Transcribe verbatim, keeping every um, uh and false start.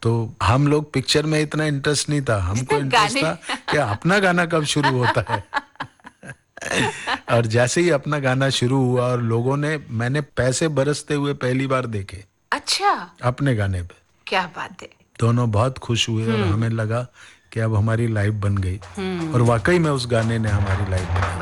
तो हम लोग पिक्चर में इतना इंटरेस्ट नहीं था, हमको इंटरेस्ट गाने था कि अपना गाना कब शुरू होता है। और जैसे ही अपना गाना शुरू हुआ और लोगों ने मैंने पैसे बरसते हुए पहली बार देखे अच्छा, अपने गाने पे। क्या बात है। दोनों बहुत खुश हुए और हम्म। हमें लगा कि अब हमारी लाइफ बन गई। और हम्म। वाकई में उस गाने ने हमारी लाइफ बनाई।